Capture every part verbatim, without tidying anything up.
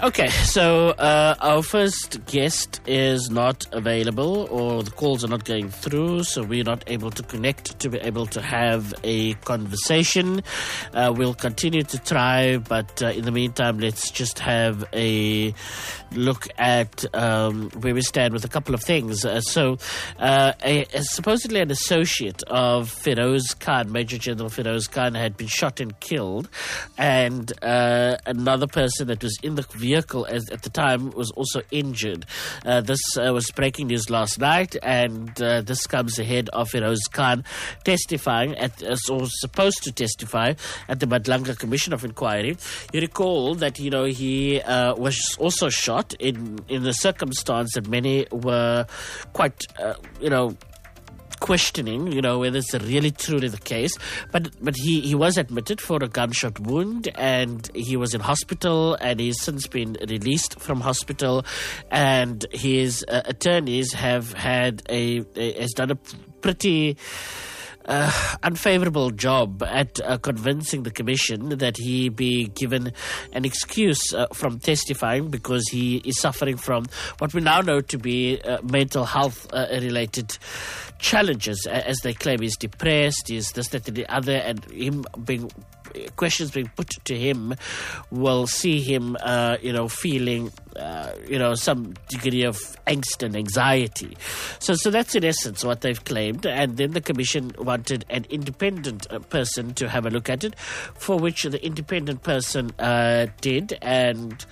Okay, so uh, our first guest is not available, or the calls are not going through, so we're not able to connect to be able to have a conversation. Uh, we'll continue to try, but uh, in the meantime, let's just have a look at um, where we stand with a couple of things. Uh, so, uh, a, a supposedly an associate of Feroz Khan, Major General Feroz Khan, had been shot and killed, and uh, another person that was in the vehicle as, at the time was also injured. Uh, this uh, was breaking news last night, and uh, this comes ahead of Feroz Khan testifying, at, uh, or supposed to testify, at the Madlanga Commission of Inquiry. You recall that, you know, he uh, was also shot in, in a circumstance that many were quite, uh, you know, questioning, you know, whether it's really truly the case. But but he, he was admitted for a gunshot wound, and he was in hospital, and he's since been released from hospital, and his uh, attorneys have had a, a has done a pretty Uh, unfavorable job at uh, convincing the commission that he be given an excuse uh, from testifying, because he is suffering from what we now know to be uh, mental health uh, related challenges, as they claim. He's depressed, he's this, that, and the other, and him being questions being put to him will see him, uh, you know, feeling, uh, you know, some degree of angst and anxiety. So, so that's in essence what they've claimed. And then the commission wanted an independent uh, person to have a look at it, for which the independent person uh, did, and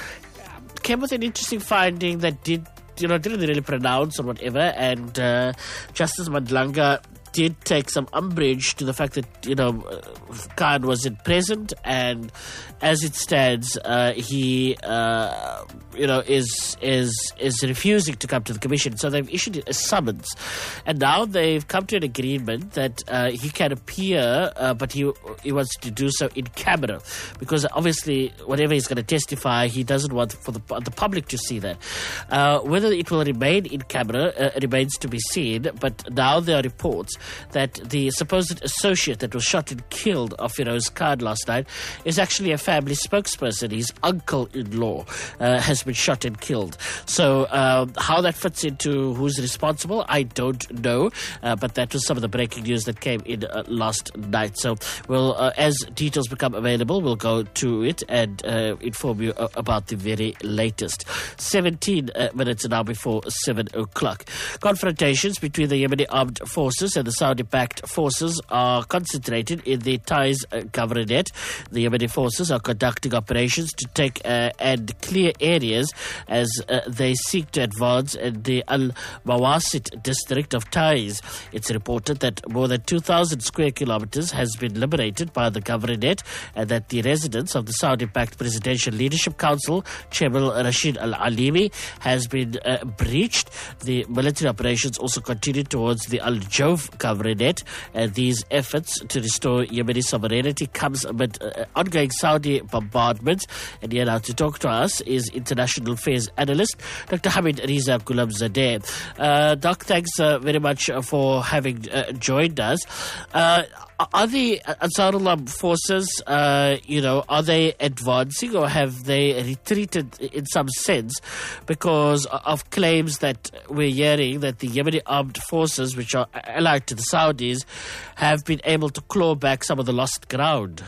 came with an interesting finding that did, you know, didn't really pronounce or whatever. And uh, Justice Madlanga did take some umbrage to the fact that, you know, Khan wasn't present, and as it stands, uh, he, uh, you know, is is is refusing to come to the commission. So they've issued a summons, and now they've come to an agreement that uh, he can appear, uh, but he he wants to do so in camera, because obviously whatever he's going to testify, he doesn't want for the the public to see that. Uh, whether it will remain in camera uh, remains to be seen. But now there are reports that the supposed associate that was shot and killed of Feroz Khan last night is actually a family spokesperson. His uncle-in-law uh, has been shot and killed. So uh, how that fits into who's responsible, I don't know. Uh, but that was some of the breaking news that came in uh, last night. So we'll, uh, as details become available, we'll go to it and uh, inform you uh, about the very latest. seventeen uh, minutes now before seven o'clock. Confrontations between the Yemeni armed forces and the Saudi-backed forces are concentrated in the Taiz uh, governorate. The Yemeni forces are conducting operations to take uh, and clear areas as uh, they seek to advance in the Al-Mawasit district of Taiz. It's reported that more than two thousand square kilometers has been liberated by the governorate, and that the residence of the Saudi-backed Presidential Leadership Council, Chairman Rashid Al-Alimi, has been uh, breached. The military operations also continue towards the Al-Jawf governorate, and these efforts to restore Yemeni sovereignty comes amid uh, ongoing Saudi bombardments. And here now to talk to us is international affairs analyst Doctor Hamid Riza Ghulamzadeh. Uh, Doc, thanks uh, very much for having uh, joined us. Uh, Are the Ansarullah forces, uh, you know, are they advancing, or have they retreated in some sense, because of claims that we're hearing that the Yemeni armed forces, which are allied to the Saudis, have been able to claw back some of the lost ground?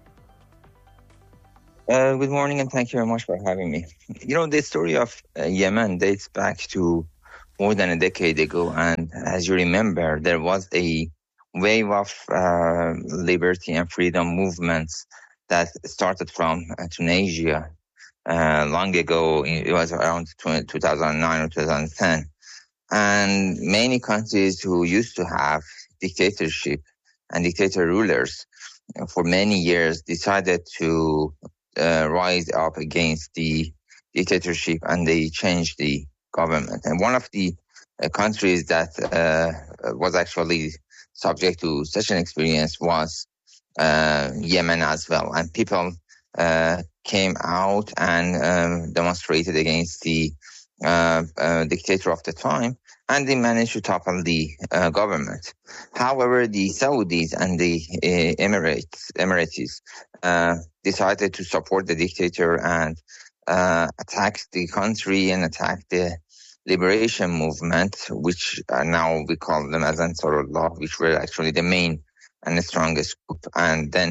Uh, good morning, and thank you very much for having me. You know, the story of uh, Yemen dates back to more than a decade ago, and as you remember, there was a wave of uh, liberty and freedom movements that started from uh, Tunisia uh, long ago. It was around two thousand nine or two thousand ten. And many countries who used to have dictatorship and dictator rulers uh, for many years decided to uh, rise up against the dictatorship, and they changed the government. And one of the uh, countries that uh, was actually subject to such an experience was uh, Yemen as well. And people uh, came out and um, demonstrated against the uh, uh, dictator of the time, and they managed to topple the uh, government. However, the Saudis and the uh, Emirates, Emirates uh, decided to support the dictator and uh, attacked the country and attacked the liberation movement, which uh, now we call them as Ansarullah, which were actually the main and the strongest group. And then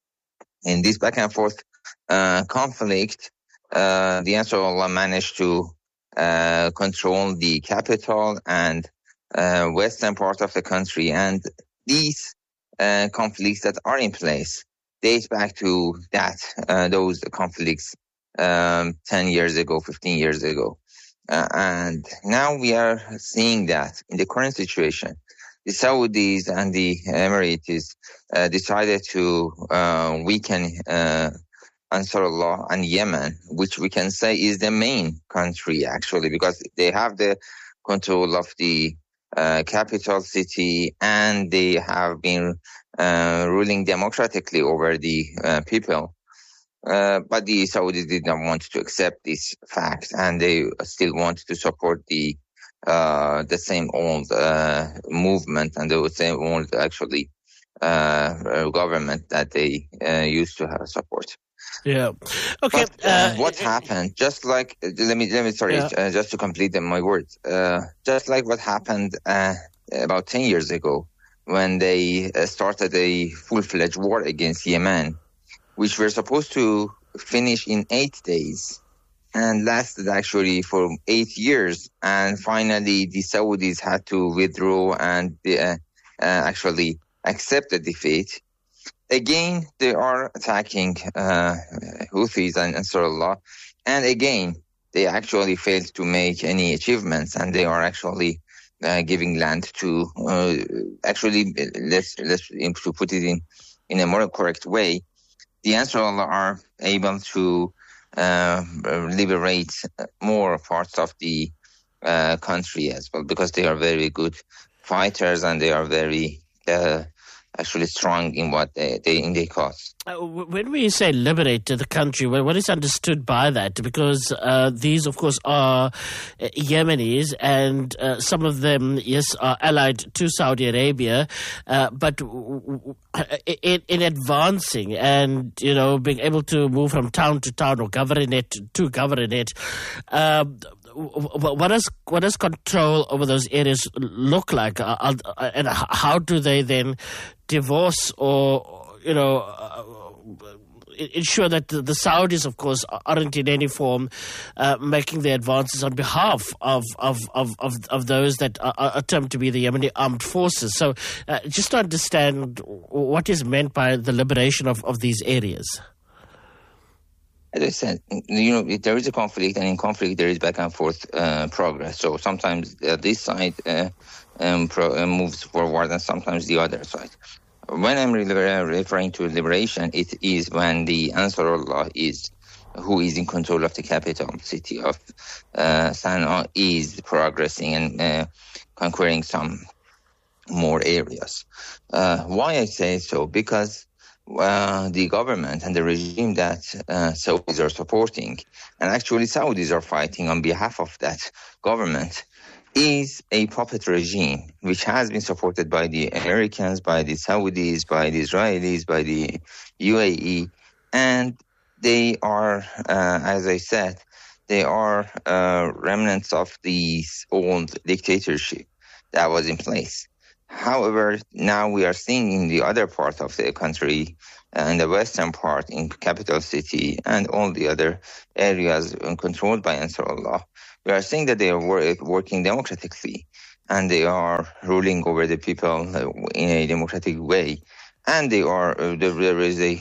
in this back and forth uh, conflict, uh, the Ansarullah managed to uh, control the capital and uh, western part of the country. And these uh, conflicts that are in place date back to that, uh, those conflicts um, ten years ago, fifteen years ago. Uh, and now we are seeing that in the current situation, the Saudis and the Emirates uh, decided to uh, weaken uh, Ansarullah and Yemen, which we can say is the main country actually, because they have the control of the uh, capital city and they have been uh, ruling democratically over the uh, people. Uh, but the Saudis did not want to accept this fact, and they still want to support the uh, the same old uh, movement and the same old actually uh, government that they uh, used to have support. Yeah. Okay. But, uh, uh, what happened? Just like let me let me sorry, yeah. uh, just to complete them, my words. Uh, just like what happened uh, about ten years ago when they uh, started a full-fledged war against Yemen, which were supposed to finish in eight days and lasted actually for eight years. And finally, the Saudis had to withdraw and uh, uh, actually accept the defeat. Again, they are attacking uh, Houthis and Ansarullah. And again, they actually failed to make any achievements, and they are actually uh, giving land to, uh, actually, let's, let's to put it in, in a more correct way, the Ansarullah are able to uh, liberate more parts of the uh, country as well, because they are very good fighters and they are very uh, actually strong in what they, they in their cause. Uh, when we say liberate the country, what is understood by that? Because uh, these, of course, are uh, Yemenis, and uh, some of them, yes, are allied to Saudi Arabia. Uh, but w- w- in, in advancing and, you know, being able to move from town to town or governorate to governorate, uh, what does what does control over those areas look like, uh, uh, and how do they then divorce or, you know, uh, ensure that the, the Saudis, of course, aren't in any form uh, making their advances on behalf of of, of, of, of those that are, are termed to be the Yemeni armed forces? So uh, just to understand what is meant by the liberation of, of these areas. As I said, you know, there is a conflict, and in conflict there is back and forth uh, progress. So sometimes uh, this side uh, um, pro, uh, moves forward, and sometimes the other side. When I'm re- referring to liberation, it is when the Ansarullah is, who is in control of the capital city of uh, Sana'a, is progressing and uh, conquering some more areas. Uh, why I say so? Because Uh, the government and the regime that uh, Saudis are supporting, and actually Saudis are fighting on behalf of that government, is a puppet regime which has been supported by the Americans, by the Saudis, by the Israelis, by the U A E, and they are, uh, as I said, they are uh, remnants of the old dictatorship that was in place. However, now we are seeing in the other part of the country, uh, in the western part, in capital city, and all the other areas controlled by Ansarullah, we are seeing that they are work, working democratically, and they are ruling over the people in a democratic way, and they are uh, there is a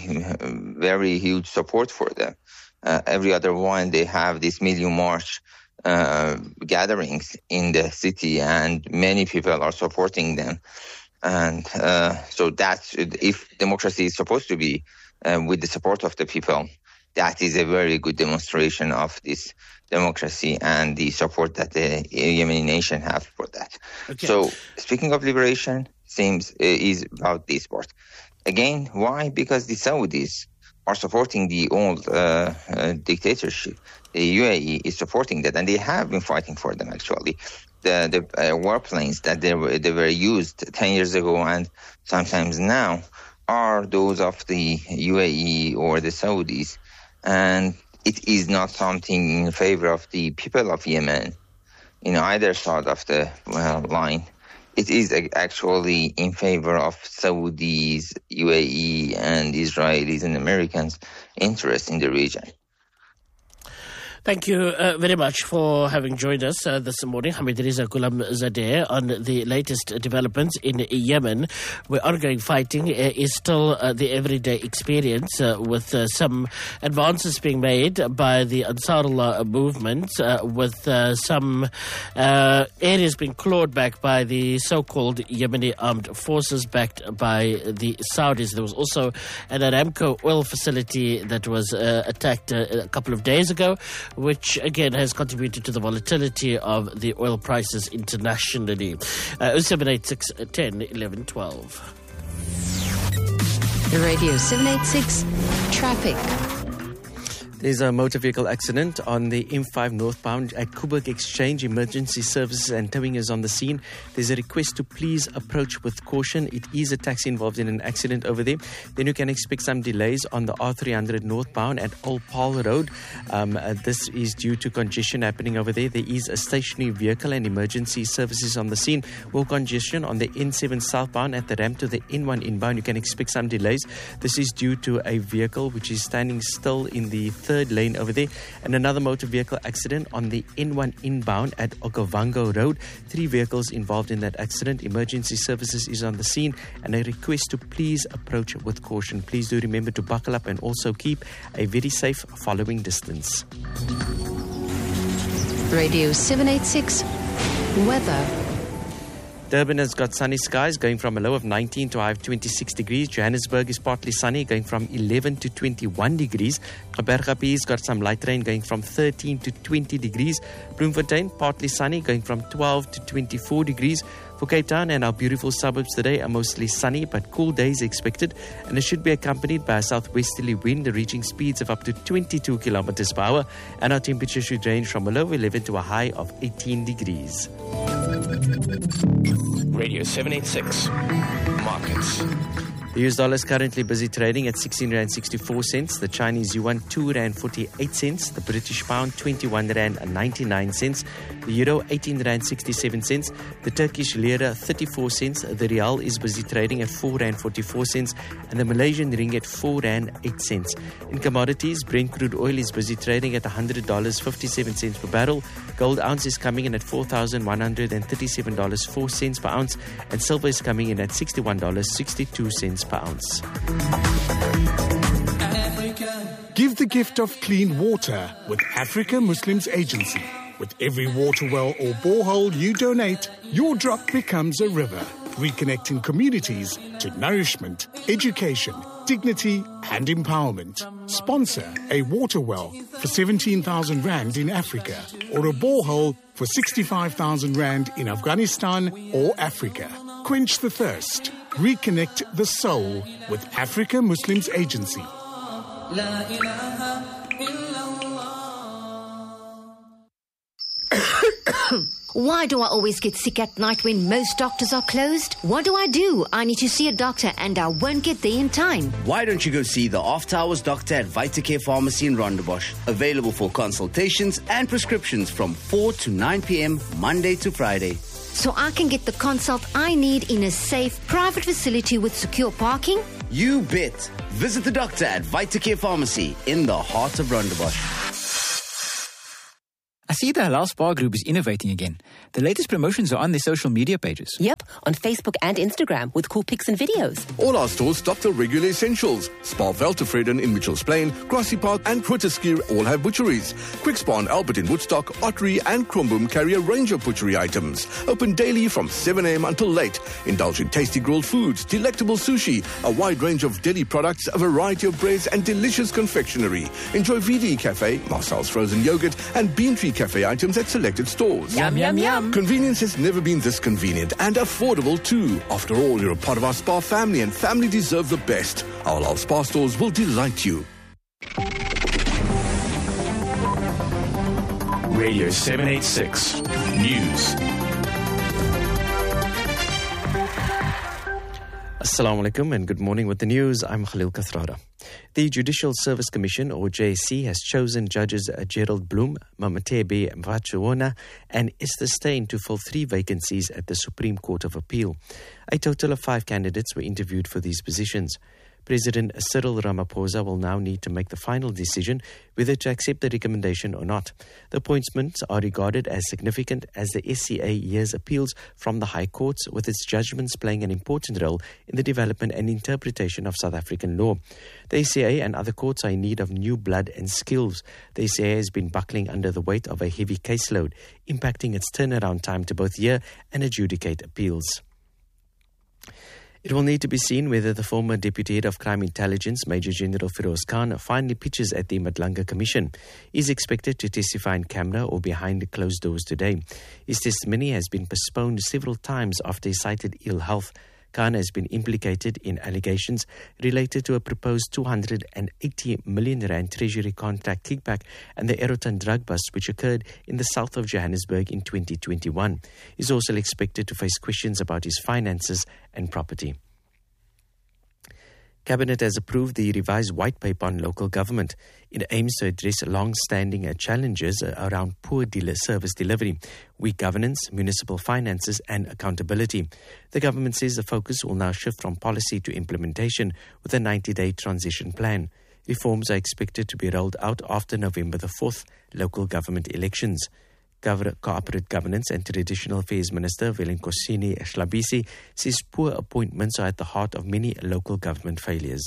very huge support for them. Uh, every other one, they have this Million March Uh, gatherings in the city, and many people are supporting them. And uh, so that's, if democracy is supposed to be uh, with the support of the people, that is a very good demonstration of this democracy and the support that the Yemeni nation have for that. Okay. So speaking of liberation, seems uh, is about this part. Again, why? Because the Saudis are supporting the old uh, uh, dictatorship. The U A E is supporting that, and they have been fighting for them, actually. The the uh, warplanes that they were, they were used ten years ago and sometimes now are those of the U A E or the Saudis. And it is not something in favor of the people of Yemen in either side of the well, line. It is actually in favor of Saudis, U A E, and Israelis and Americans' interest in the region. Thank you uh, very much for having joined us uh, this morning. Hamid Riza Ghulam Zadeh on the latest developments in Yemen, where ongoing fighting uh, is still uh, the everyday experience, uh, with uh, some advances being made by the Ansarullah movement, uh, with uh, some uh, areas being clawed back by the so-called Yemeni armed forces backed by the Saudis. There was also an Aramco oil facility that was uh, attacked uh, a couple of days ago, which again has contributed to the volatility of the oil prices internationally. Uh, oh seven eight six, ten, eleven, twelve. Radio seven eight six Traffic. There's a motor vehicle accident on the M five northbound at Kuburg Exchange. Emergency services and towing is on the scene. There's a request to please approach with caution. It is a taxi involved in an accident over there. Then you can expect some delays on the R three hundred northbound at Old Paul Road. Um, uh, this is due to congestion happening over there. There is a stationary vehicle and emergency services on the scene. More congestion on the N seven southbound at the ramp to the N one inbound. You can expect some delays. This is due to a vehicle which is standing still in the third lane over there, and another motor vehicle accident on the N one inbound at Okavango Road. Three vehicles involved in that accident. Emergency services is on the scene, and a request to please approach with caution. Please do remember to buckle up and also keep a very safe following distance. Radio seven eight six Weather. Durban has got sunny skies going from a low of nineteen to a high of twenty-six degrees. Johannesburg is partly sunny going from eleven to twenty-one degrees. Kabergapi's got some light rain going from thirteen to twenty degrees. Bloemfontein partly sunny going from twelve to twenty-four degrees. For Cape Town and our beautiful suburbs today are mostly sunny but cool days expected, and it should be accompanied by a southwesterly wind reaching speeds of up to twenty-two kilometers per hour, and our temperature should range from a low of eleven to a high of eighteen degrees. Radio seven eight six Markets. The U S dollar is currently busy trading at sixteen rand sixty-four cents. The Chinese yuan two rand forty-eight cents. The British pound twenty-one rand ninety-nine cents. The euro eighteen rand sixty-seven cents. The Turkish lira thirty-four cents. The rial is busy trading at four rand forty-four cents, and the Malaysian ringgit four rand eight cents. In commodities, Brent crude oil is busy trading at one hundred dollars fifty-seven cents per barrel. Gold ounce is coming in at four thousand one hundred thirty-seven dollars and four cents per ounce, and silver is coming in at sixty-one dollars and sixty-two cents per ounce. Give the gift of clean water with Africa Muslims Agency. With every water well or borehole you donate, your drop becomes a river, reconnecting communities to nourishment, education, dignity and empowerment. Sponsor a water well for seventeen thousand rand in Africa, or a borehole for sixty-five thousand rand in Afghanistan or Africa. Quench the thirst. Reconnect the soul with Africa Muslims Agency. Why do I always get sick at night when most doctors are closed? What do I do? I need to see a doctor and I won't get there in time. Why don't you go see the After Hours doctor at Vitacare Pharmacy in Rondebosch? Available for consultations and prescriptions from four to nine p.m. Monday to Friday. So I can get the consult I need in a safe, private facility with secure parking? You bet. Visit the doctor at Vitacare Pharmacy in the heart of Rondebosch. I see the Halal Spa Group is innovating again. The latest promotions are on their social media pages. Yep, on Facebook and Instagram with cool pics and videos. All our stores stock the regular essentials. Spa Veltevreden in Mitchells Plain, Grassy Park and Grooteskier all have butcheries. Quick Spa and Albert in Woodstock, Ottery and Kromboom carry a range of butchery items. Open daily from seven a.m. until late. Indulge in tasty grilled foods, delectable sushi, a wide range of deli products, a variety of breads and delicious confectionery. Enjoy V D Cafe, Marcel's frozen yogurt and Bean Tree Cafe items at selected stores. Yum, yum, yum. Convenience has never been this convenient and affordable too. After all, you're a part of our spa family and family deserve the best. Our Halal Spa stores will delight you. Radio seven eight six News. Assalamu alaikum and good morning with the news. I'm Khalil Kathrada. The Judicial Service Commission, or J S C, has chosen judges Gerald Bloem, Mamatebe Mvachuona and Esther Steyn to fill three vacancies at the Supreme Court of Appeal. A total of five candidates were interviewed for these positions. President Cyril Ramaphosa will now need to make the final decision whether to accept the recommendation or not. The appointments are regarded as significant as the S C A hears appeals from the High Courts, with its judgments playing an important role in the development and interpretation of South African law. The S C A and other courts are in need of new blood and skills. The S C A has been buckling under the weight of a heavy caseload, impacting its turnaround time to both hear and adjudicate appeals. It will need to be seen whether the former Deputy Head of Crime Intelligence, Major General Firoz Khan, finally pitches at the Madlanga Commission. He is expected to testify in camera or behind closed doors today. His testimony has been postponed several times after he cited ill health. Khan has been implicated in allegations related to a proposed two hundred eighty million rand Treasury contract kickback and the Aeroton drug bust, which occurred in the south of Johannesburg in twenty twenty-one. He is also expected to face questions about his finances and property. Cabinet has approved the revised white paper on local government. It aims to address long-standing challenges around poor dealer service delivery, weak governance, municipal finances and accountability. The government says the focus will now shift from policy to implementation with a ninety-day transition plan. Reforms are expected to be rolled out after November the fourth local government elections. Corporate Governance and Traditional Affairs Minister Velenkosini Shlabisi says poor appointments are at the heart of many local government failures.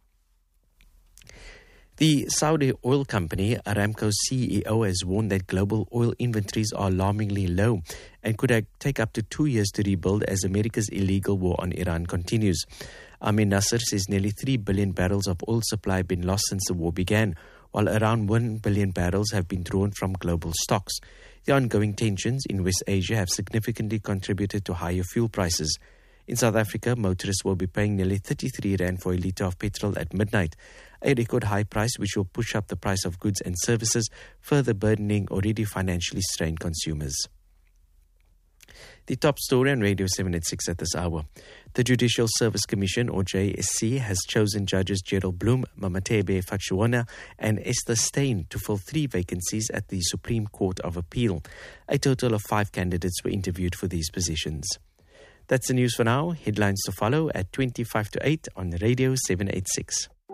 The Saudi oil company Aramco C E O has warned that global oil inventories are alarmingly low and could take up to two years to rebuild as America's illegal war on Iran continues. Amin Nasser says nearly three billion barrels of oil supply have been lost since the war began, while around one billion barrels have been drawn from global stocks. The ongoing tensions in West Asia have significantly contributed to higher fuel prices. In South Africa, motorists will be paying nearly thirty-three rand for a litre of petrol at midnight, a record high price which will push up the price of goods and services, further burdening already financially strained consumers. The top story on Radio seven eighty-six at this hour. The Judicial Service Commission, or J S C, has chosen judges Gerald Bloem, Mamatebe Mvachuona and Esther Steyn to fill three vacancies at the Supreme Court of Appeal. A total of five candidates were interviewed for these positions. That's the news for now. Headlines to follow at twenty-five to eight on Radio seven eighty-six.